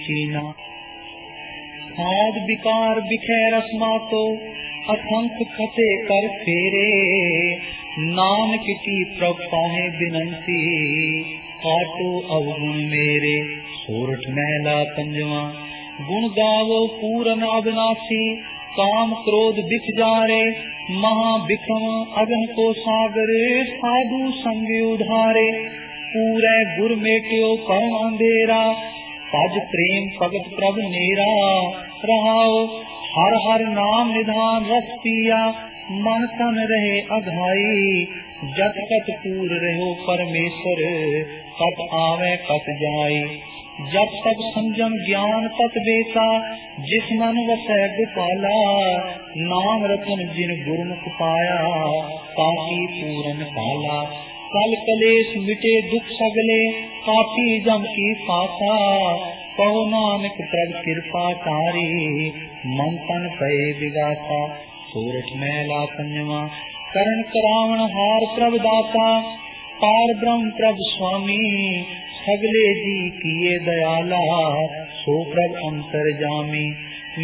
कीना। साध विकार बिखै रस्मा तो असंख खते कर फेरे, नानक की प्रभ पाहे बिनंती काटो अवगुण मेरे। सोरठ महला पंजवा। गुण गावो पूरन अविनाशी, काम क्रोध बिख जारे, महा बिखम अगन को सागर, साधु संग उधारे। पूरे गुर मेट्यो परम अंधेरा, पज प्रेम भगत प्रभ नेरा। रहाओ हर हर नाम निधान रस पिया, मन तन रहे अघाई। जत कत पूर रहो परमेश्वर, कत आवे कत जाई। जब तक संजम ज्ञान तत बेता, जिस मन वसै गोपाला। नाम रतन जिन गुरमुख पाया, ताकि पूरन पाला। कल कलेश मिटे दुख सगले, काटी जम की फासा। कहो नानक प्रभ कृपा तारी, मन तन पए विगासा। सोरठ महला पंजवा। करण करावण हार प्रभ दाता, पार ब्रह्म प्रभ स्वामी। सगले जी किए दयाला, सो प्रभ अंतर जामी।